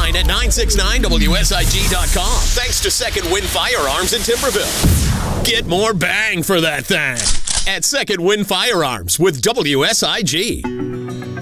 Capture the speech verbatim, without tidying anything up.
online at nine six nine W S I G dot com. Thanks to Second Wind Firearms in Timberville. Get more bang for that thing at Second Wind Firearms with W S I G.